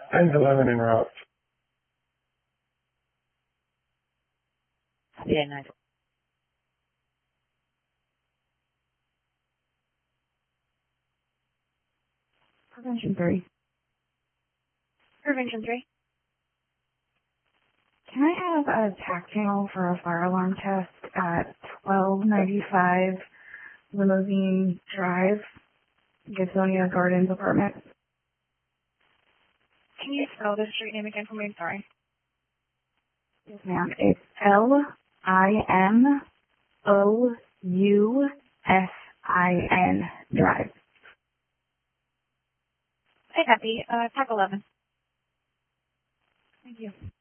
10's 11 en route. Yeah, nice. Prevention 3. Prevention 3. Can I have a TAC channel for a fire alarm test at 1295 Limousine Drive, Gibsonia Gardens apartment? Can you spell the street name again for me? Sorry. Yes, ma'am. It's Limousin Drive. Hey, Happy. TAC 11. Thank you.